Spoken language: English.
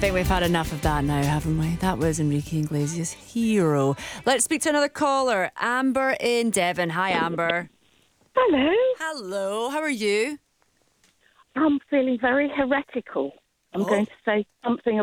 think we've had enough of that now, haven't we? That was Enrique Iglesias' Hero. Let's speak to another caller. Amber in Devon. Hi, Amber. Hello. Hello, how are you? I'm feeling very heretical. I'm going to say something